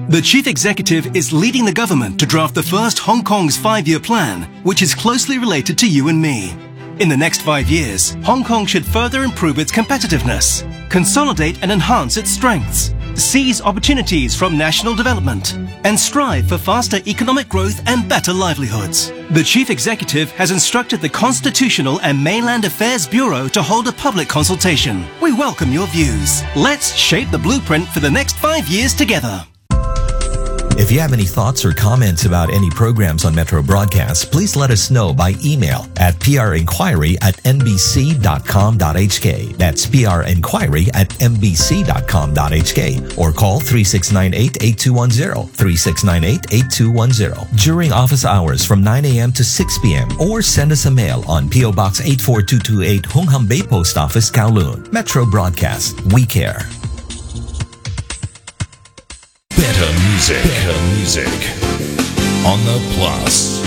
The chief executive is leading the government to draft the first Hong Kong's 5-year plan, which is closely related to you and me. In the next 5 years, Hong Kong should further improve its competitiveness, consolidate and enhance its strengths, seize opportunities from national development, and strive for faster economic growth and better livelihoods. The Chief Executive has instructed the Constitutional and Mainland Affairs Bureau to hold a public consultation. We welcome your views. Let's shape the blueprint for the next 5 years together. If you have any thoughts or comments about any programs on Metro Broadcast, please let us know by email at prinquiry@nbc.com.hk. That's prinquiry@nbc.com.hk, or call 3698-8210, 3698-8210 during office hours from 9 a.m. to 6 p.m. or send us a mail on P.O. Box 84228, Hung Hom Bay Post Office, Kowloon. Metro Broadcast, we care. Better music on the Plus.